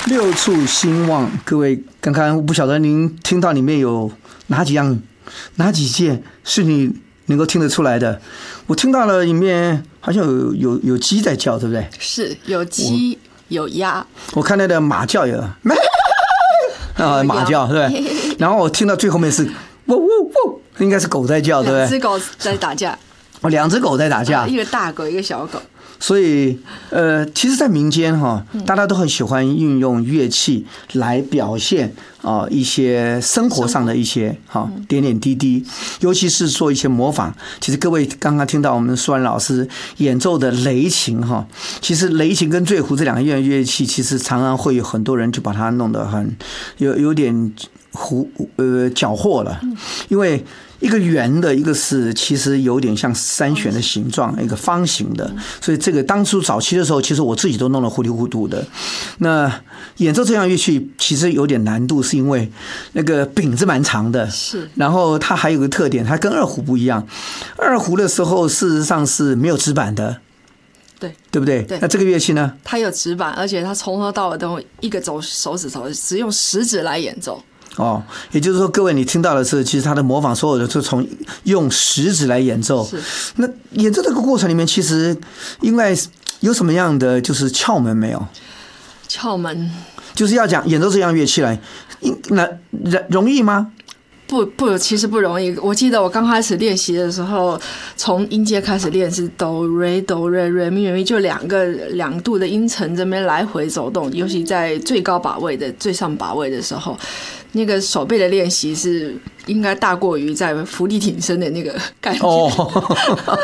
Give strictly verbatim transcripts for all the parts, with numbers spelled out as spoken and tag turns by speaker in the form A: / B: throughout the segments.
A: 六畜兴旺，各位刚刚不晓得您听到里面有哪几样、哪几件是你能够听得出来的？我听到了里面好像有有有鸡在叫，对不对？
B: 是有鸡有鸭，
A: 我看那个马叫有啊马叫，对不对？然后我听到最后面是喔喔喔，应该是狗在叫，对不对？
B: 两只狗在打架，
A: 哦，两只狗在打架，
B: 一个大狗，一个小狗。
A: 所以，呃，其实，在民间哈，大家都很喜欢运用乐器来表现啊、呃、一些生活上的一些哈点点滴滴，尤其是做一些模仿。其实各位刚刚听到我们舒安老师演奏的雷琴哈，其实雷琴跟醉胡这两个乐乐器，其实常常会有很多人就把它弄得很有有点胡呃搅和了，因为。一个圆的，一个是其实有点像三弦的形状，一个方形的，所以这个当初早期的时候，其实我自己都弄得糊里糊涂的。那演奏这样乐器其实有点难度，是因为那个柄子蛮长的，
B: 是。
A: 然后它还有个特点，它跟二胡不一样。二胡的时候事实上是没有指板的。
B: 对，
A: 对不对？
B: 对，
A: 那这个乐器呢？
B: 它有指板，而且它从头到尾都一个手手指头只用食指来演奏。
A: 哦，也就是说，各位你听到的是，其实他的模仿所有的就从用食指来演奏。
B: 是。
A: 那演奏这个过程里面，其实应该有什么样的就是窍门没有？
B: 窍门
A: 就是要讲演奏这样乐器来，那容易吗？
B: 不不，其实不容易。我记得我刚开始练习的时候，从音阶开始练是哆瑞哆瑞瑞咪咪，就两个两度的音程这边来回走动，尤其在最高把位的最上把位的时候，那个手背的练习是应该大过于在伏地挺身的那个感觉，哦、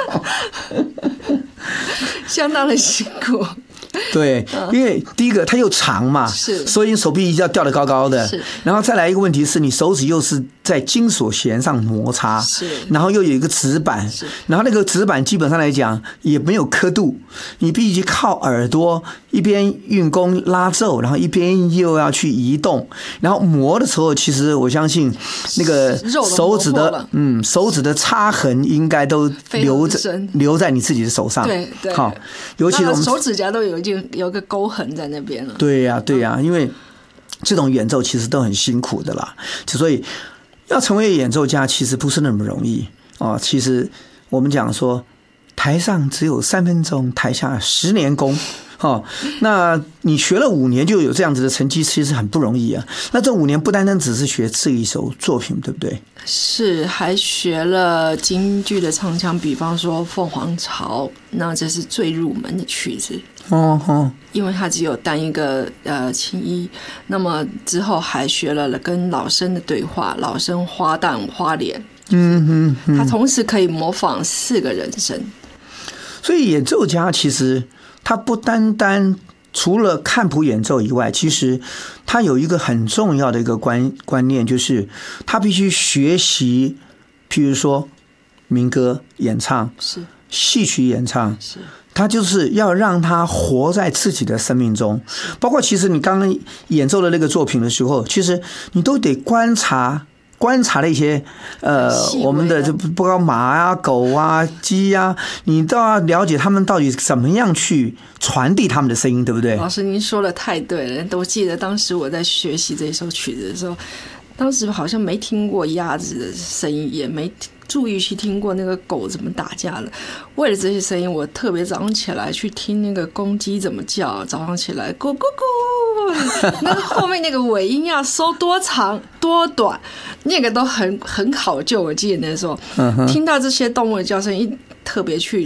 B: 相当的辛苦。
A: 对，因为第一个它又长嘛，
B: 是，
A: 所以你手臂一定要吊得高高的。
B: 是，
A: 然后再来一个问题是你手指又是在金属弦上摩擦，
B: 是，
A: 然后又有一个指板，
B: 是，
A: 然后那个指板基本上来讲也没有刻度，你必须靠耳朵一边运弓拉奏，然后一边又要去移动，然后磨的时候，其实我相信那个手指的嗯手指的擦痕应该都留在留在你自己的手上。
B: 对对，
A: 好，尤其是我们
B: 手指甲都有就有个沟痕在那边了。
A: 对呀、啊，对呀、啊，因为这种演奏其实都很辛苦的啦，所以要成为演奏家其实不是那么容易哦。其实我们讲说，台上只有三分钟，台下十年功。哦，那你学了五年就有这样子的成绩，其实很不容易啊。那这五年不单单只是学这一首作品，对不对？
B: 是，还学了京剧的唱腔，比方说《凤凰巢》，那这是最入门的曲子。
A: 哦哦，
B: 因为它只有单一个呃青衣，那么之后还学了跟老生的对话，老生花旦花脸，
A: 嗯嗯嗯，
B: 他同时可以模仿四个人声。
A: 所以演奏家其实他不单单除了看谱演奏以外，其实他有一个很重要的一个观观念，就是他必须学习，譬如说民歌演唱，
B: 是
A: 戏曲演唱，
B: 是。
A: 他就是要让他活在自己的生命中，包括其实你刚刚演奏的那个作品的时候，其实你都得观察观察了一些呃我们的就不管马啊、狗啊、鸡啊，你都要了解他们到底怎么样去传递他们的声音，对不对？
B: 老师您说的太对了，我记得当时我在学习这首曲子的时候，当时好像没听过鸭子的声音，也没注意去听过那个狗怎么打架了。为了这些声音，我特别早上起来去听那个公鸡怎么叫，早上起来咕咕咕，那个后面那个尾音要收多长多短，那个都很很考究。我记得那时候听到这些动物的叫声，一特别去